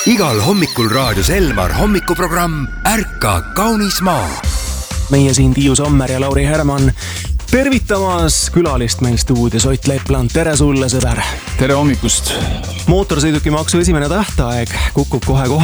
igal hommikul raadios Elmar hommikuprogramm Ärka kaunis maa. Meie siin Tiiu Sommer ja Lauri Herman tervitamas külalist meil stuudios Ott Lepland. Tere sulle, sõber! Tere hommikust! Mootorsõidukimaksu esimene tähtaeg kukub kohe